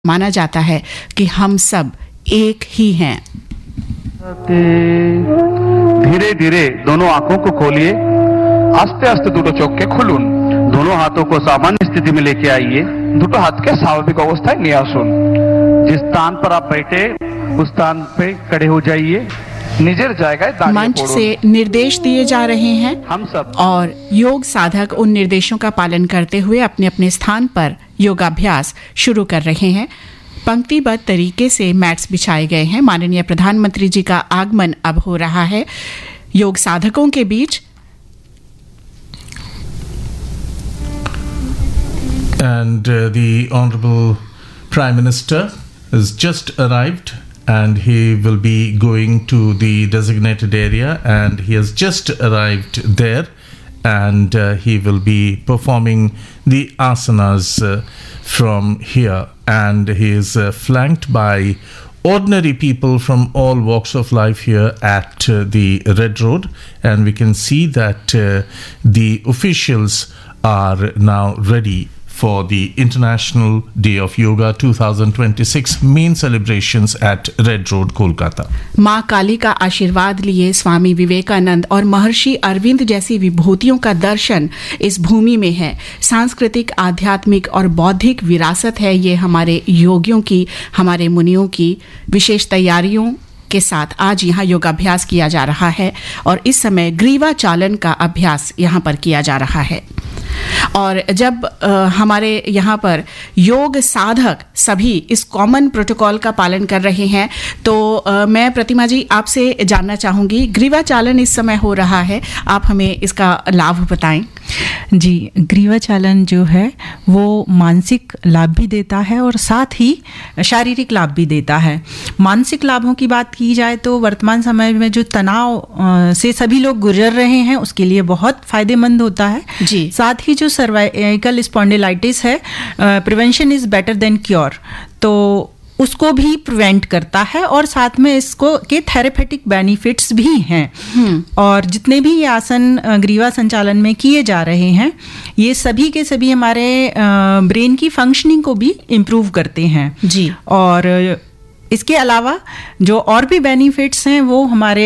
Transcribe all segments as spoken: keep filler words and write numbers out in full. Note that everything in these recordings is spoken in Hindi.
माना जाता है कि हम सब एक ही हैं। धीरे धीरे दोनों आंखों को खोलिए, आस्ते आस्ते दुटो चोख के खुलुन, दोनों हाथों को सामान्य स्थिति में लेके आइए, दुटो हाथ के स्वाभाविक अवस्थाएं निये आसुन। जिस स्थान पर आप बैठे उस स्थान पे खड़े हो जाइए, निजर जाएगा। मंच से निर्देश दिए जा रहे हैं हम सब और योग साधक उन निर्देशों का पालन करते हुए अपने अपने स्थान पर योगाभ्यास शुरू कर रहे हैं। पंक्तिबद्ध तरीके से मैट्स बिछाए गए हैं। माननीय प्रधानमंत्री जी का आगमन अब हो रहा है योग साधकों के बीच। And uh, the Honorable Prime Minister has just arrived and he will be going to the designated area, and he has just arrived there, and uh, he will be performing the asanas uh, from here, and he is uh, flanked by ordinary people from all walks of life here at uh, the Red Road, and we can see that uh, the officials are now ready for the International Day of Yoga twenty twenty-six main celebrations at Red Road, Kolkata. माँ काली का आशीर्वाद लिए स्वामी विवेकानंद और महर्षि अरविंद जैसी विभूतियों का दर्शन इस भूमि में है। सांस्कृतिक, आध्यात्मिक और बौद्धिक विरासत है ये हमारे योगियों की, हमारे मुनियों की। विशेष तैयारियों के साथ आज यहाँ योगाभ्यास किया जा रहा है और इस समय ग्रीवा चालन का अभ्यास यहाँ पर किया जा रहा है। और जब आ, हमारे यहाँ पर योग साधक सभी इस कॉमन प्रोटोकॉल का पालन कर रहे हैं, तो आ, मैं प्रतिमा जी आपसे जानना चाहूँगी, ग्रीवा चालन इस समय हो रहा है, आप हमें इसका लाभ बताएं। जी, ग्रीवा चालन जो है वो मानसिक लाभ भी देता है और साथ ही शारीरिक लाभ भी देता है। मानसिक लाभों की बात की जाए तो वर्तमान समय में जो तनाव से सभी लोग गुजर रहे हैं उसके लिए बहुत फायदेमंद होता है जी। साथ ही जो सर्वाइकल स्पॉन्डिलाइटिस है, prevention is better than cure, तो उसको भी प्रिवेंट करता है और साथ में इसको के थेरेपेटिक बेनिफिट्स भी हैं। और जितने भी ये आसन ग्रीवा संचालन में किए जा रहे हैं ये सभी के सभी हमारे ब्रेन की फंक्शनिंग को भी इम्प्रूव करते हैं जी। और इसके अलावा जो और भी बेनिफिट्स हैं वो हमारे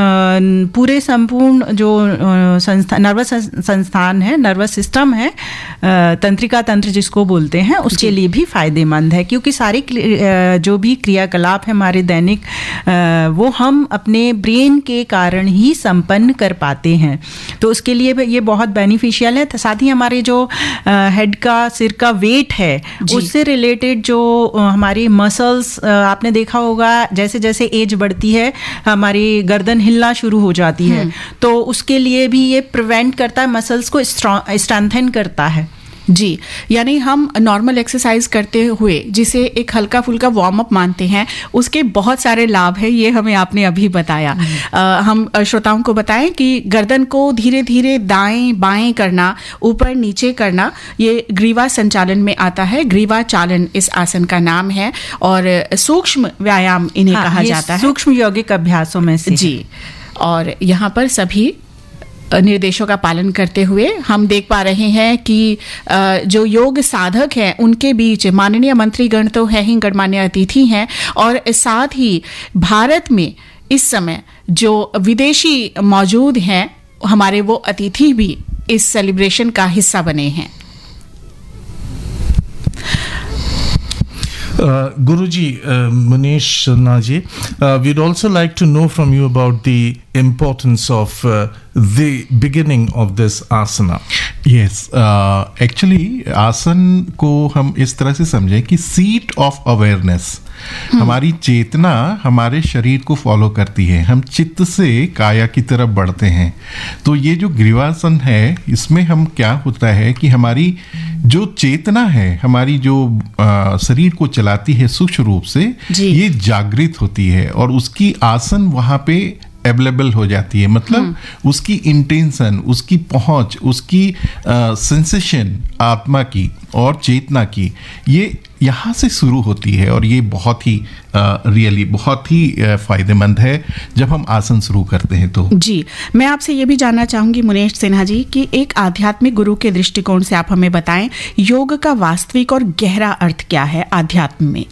पूरे संपूर्ण जो संस्था नर्वस संस्थान है, नर्वस सिस्टम है, तंत्रिका तंत्र जिसको बोलते हैं, उसके लिए भी फायदेमंद है, क्योंकि सारी जो भी क्रियाकलाप है हमारे दैनिक वो हम अपने ब्रेन के कारण ही संपन्न कर पाते हैं, तो उसके लिए ये बहुत बेनिफिशियल है। साथ ही हमारे जो हेड का, सिर का वेट है उससे रिलेटेड जो हमारी मसल्स, आपने देखा होगा जैसे जैसे एज बढ़ती है हमारी गर्दन हिलना शुरू हो जाती है, तो उसके लिए भी ये प्रिवेंट करता है, मसल्स को स्ट्रेंथन करता है जी। यानी हम नॉर्मल एक्सरसाइज करते हुए जिसे एक हल्का फुल्का वार्म अप मानते हैं उसके बहुत सारे लाभ हैं, ये हमें आपने अभी बताया। आ, हम श्रोताओं को बताएं कि गर्दन को धीरे धीरे दाएं बाएं करना, ऊपर नीचे करना, ये ग्रीवा संचालन में आता है। ग्रीवा चालन इस आसन का नाम है और सूक्ष्म व्यायाम इन्हें हाँ, कहा जाता है, सूक्ष्म यौगिक अभ्यासों में से जी। और यहाँ पर सभी निर्देशों का पालन करते हुए हम देख पा रहे हैं कि जो योग साधक हैं उनके बीच माननीय मंत्रीगण तो है ही, गणमान्य अतिथि हैं, और साथ ही भारत में इस समय जो विदेशी मौजूद हैं हमारे वो अतिथि भी इस सेलिब्रेशन का हिस्सा बने हैं। Uh, Guruji, uh, Munish Naji, uh, we'd also like to know from you about the importance of uh, the beginning of this asana. Yes, uh, actually आसन को हम इस तरह से समझें कि सीट ऑफ अवेयरनेस, हमारी चेतना हमारे शरीर को फॉलो करती है, हम चित्त से काया की तरफ बढ़ते हैं। तो ये जो ग्रीवासन है इसमें हम क्या होता है कि हमारी जो चेतना है, हमारी जो आ, शरीर को चलाती है सूक्ष्म रूप से, ये जागृत होती है और उसकी आसन वहाँ पे अवेलेबल हो जाती है, मतलब उसकी इंटेंशन, उसकी पहुंच, उसकी सेंसेशन आत्मा की और चेतना की, ये यहाँ से शुरू होती है और ये बहुत ही रियली बहुत ही फायदेमंद है जब हम आसन शुरू करते हैं तो। जी, मैं आपसे ये भी जानना चाहूंगी मुनेश सिन्हा जी कि एक आध्यात्मिक गुरु के दृष्टिकोण से आप हमें बताएं योग का वास्तविक और गहरा अर्थ क्या है आध्यात्म में।